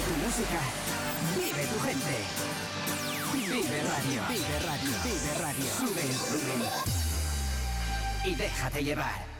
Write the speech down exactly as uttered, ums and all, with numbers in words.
tu música, vive tu gente. Vive Radio, Vive Radio, Vive Radio. Sube el volumen y déjate llevar.